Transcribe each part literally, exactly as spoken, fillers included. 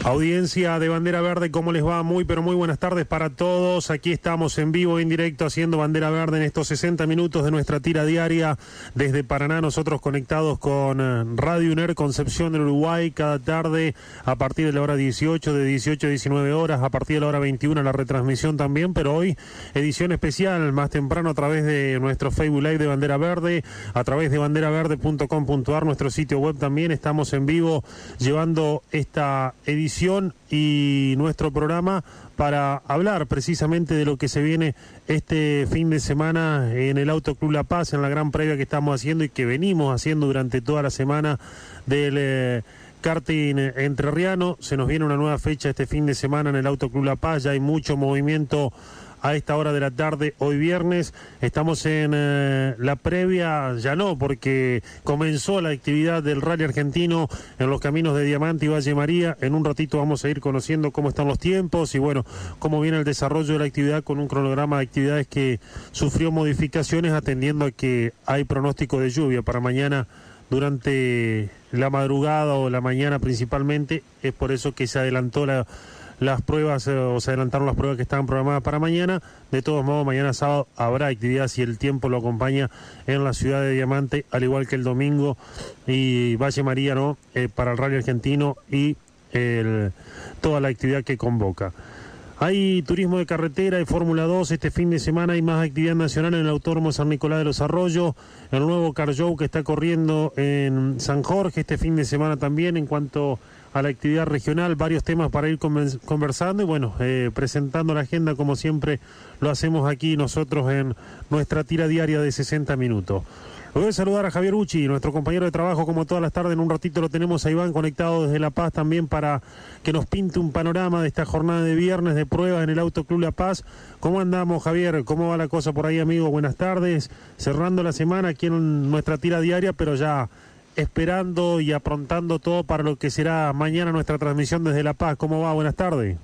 Audiencia de Bandera Verde, ¿cómo les va? Muy, pero muy buenas tardes para todos. Aquí estamos en vivo, en directo, haciendo Bandera Verde en estos sesenta minutos de nuestra tira diaria desde Paraná. Nosotros conectados con Radio UNER Concepción del Uruguay, cada tarde a partir de la hora dieciocho, de dieciocho a diecinueve horas, a partir de la hora veintiuna la retransmisión también, pero hoy edición especial, más temprano a través de nuestro Facebook Live de Bandera Verde, a través de bandera verde punto com punto ar, nuestro sitio web también. Estamos en vivo llevando esta edición y nuestro programa para hablar precisamente de lo que se viene este fin de semana en el Auto Club La Paz, en la gran previa que estamos haciendo y que venimos haciendo durante toda la semana del eh, karting entrerriano. Se nos viene una nueva fecha este fin de semana en el Auto Club La Paz, ya hay mucho movimiento a esta hora de la tarde, hoy viernes. Estamos en eh, la previa, ya no, porque comenzó la actividad del rally argentino en los caminos de Diamante y Valle María. En un ratito vamos a ir conociendo cómo están los tiempos y bueno, cómo viene el desarrollo de la actividad con un cronograma de actividades que sufrió modificaciones atendiendo a que hay pronóstico de lluvia para mañana durante la madrugada o la mañana principalmente. Es por eso que se adelantó la... las pruebas, eh, o se adelantaron las pruebas que estaban programadas para mañana. De todos modos, mañana sábado habrá actividad si el tiempo lo acompaña en la ciudad de Diamante, al igual que el domingo y Valle María, ¿no? Eh, para el rally argentino y el, toda la actividad que convoca. Hay turismo de carretera y Fórmula dos este fin de semana. Hay más actividad nacional en el Autódromo San Nicolás de los Arroyos, el nuevo Car Show que está corriendo en San Jorge este fin de semana también. En cuanto a la actividad regional, varios temas para ir conversando y bueno, eh, presentando la agenda como siempre lo hacemos aquí nosotros en nuestra tira diaria de sesenta minutos. Voy a saludar a Javier Uchi, nuestro compañero de trabajo, como todas las tardes. En un ratito lo tenemos a Iván conectado desde La Paz también para que nos pinte un panorama de esta jornada de viernes de pruebas en el Auto Club La Paz. ¿Cómo andamos, Javier? ¿Cómo va la cosa por ahí, amigo? Buenas tardes. Cerrando la semana aquí en nuestra tira diaria, pero ya esperando y aprontando todo para lo que será mañana nuestra transmisión desde La Paz. ¿Cómo va? Buenas tardes.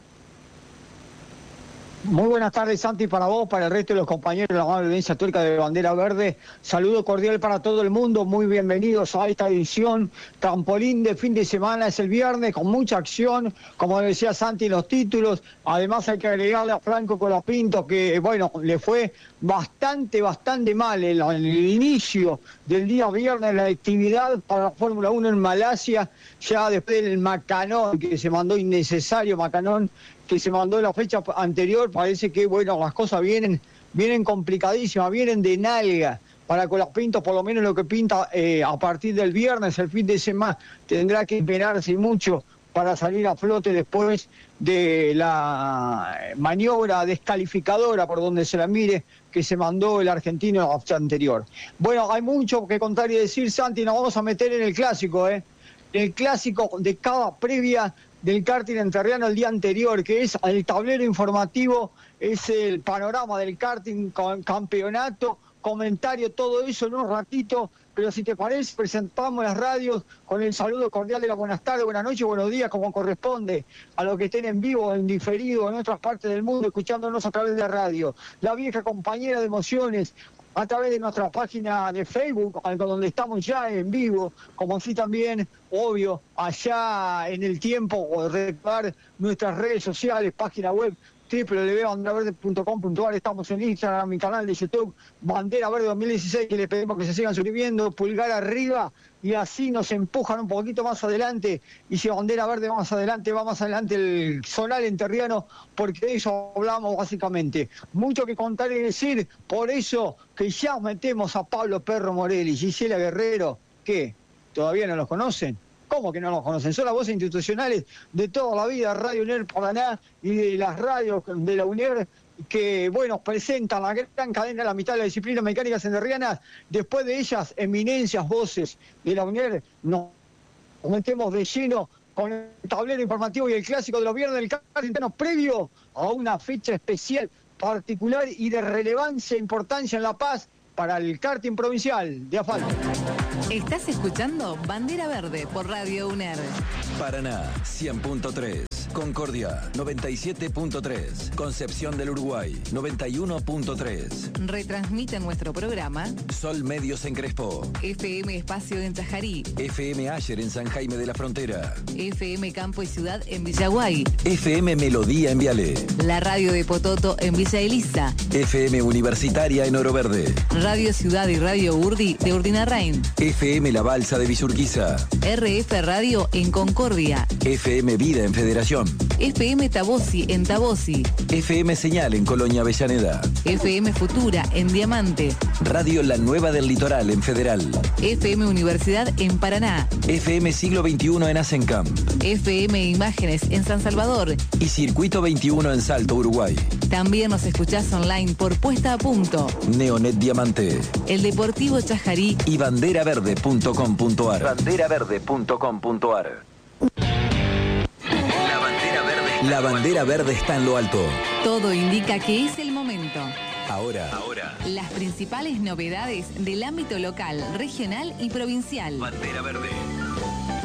Muy buenas tardes, Santi, para vos, para el resto de los compañeros de la amable audiencia turca de Bandera Verde. Saludo cordial para todo el mundo, muy bienvenidos a esta edición. Trampolín de fin de semana es el viernes, con mucha acción, como decía Santi en los títulos. Además hay que agregarle a Franco Colapinto que, bueno, le fue bastante, bastante mal en el inicio del día viernes la actividad para la Fórmula uno en Malasia, ya después del macanón que se mandó, innecesario macanón, que se mandó en la fecha anterior. Parece que, bueno, las cosas vienen vienen complicadísimas, vienen de nalga para Colapinto, por lo menos lo que pinta eh, a partir del viernes, el fin de semana, tendrá que esperarse mucho para salir a flote después de la maniobra descalificadora, por donde se la mire, que se mandó el argentino la fecha anterior. Bueno, hay mucho que contar y decir, Santi, nos vamos a meter en el clásico, ¿eh? El clásico de cada previa del karting entrerriano el día anterior, que es el tablero informativo, es el panorama del karting, campeonato, comentario, todo eso en un ratito. Pero si te parece, presentamos las radios con el saludo cordial de la buenas tardes, buenas noches, buenos días, como corresponde a los que estén en vivo, en diferido, en otras partes del mundo, escuchándonos a través de la radio. La vieja compañera de emociones, a través de nuestra página de Facebook, donde estamos ya en vivo, como así también, obvio, allá en el tiempo, recordar nuestras redes sociales, página web, doble u doble u doble u punto bandera verde punto com punto ar. Estamos en Instagram, mi canal de YouTube, Bandera Verde dos mil dieciséis, que les pedimos que se sigan suscribiendo, pulgar arriba, y así nos empujan un poquito más adelante. Y si Bandera Verde va más adelante, va más adelante el zonal enterriano, porque de eso hablamos básicamente. Mucho que contar y decir, por eso que ya metemos a Pablo Perro Morelli, Gisela Guerrero, ¿qué? ¿Todavía no los conocen? ¿Cómo que no los conocen? Son las voces institucionales de toda la vida, Radio UNER Paraná y de las radios de la UNER, que, bueno, presentan la gran cadena de la mitad de las disciplinas mecánicas entrerrianas. Después de ellas, eminencias, voces de la UNER, nos metemos de lleno con el tablero informativo y el clásico de los viernes del karting previo a una fecha especial, particular y de relevancia e importancia en La Paz para el karting provincial de asfalto. Estás escuchando Bandera Verde por Radio UNER. Paraná cien punto tres. Concordia, noventa y siete punto tres. Concepción del Uruguay, noventa y uno punto tres. Retransmite nuestro programa Sol Medios en Crespo. F M Espacio en Chajarí. F M Ayer en San Jaime de la Frontera. F M Campo y Ciudad en Villaguay. F M Melodía en Viale. La radio de Pototo en Villa Elisa. F M Universitaria en Oro Verde. Radio Ciudad y Radio Urdi de Urdinarrain. F M La Balsa de Villurquiza. R F Radio en Concordia. F M Vida en Federación. F M Tabosi en Tabosi. F M Señal en Colonia Avellaneda. F M Futura en Diamante. Radio La Nueva del Litoral en Federal. F M Universidad en Paraná. F M Siglo veintiuno en Asencam. F M Imágenes en San Salvador. Y Circuito veintiuno en Salto, Uruguay. También nos escuchás online por Puesta a Punto, Neonet Diamante, El Deportivo Chajarí y banderaverde punto com punto ar. banderaverde punto com punto ar. La bandera verde. La bandera verde está en lo alto. Todo indica que es el momento. Ahora, ahora. Las principales novedades del ámbito local, regional y provincial. Bandera verde.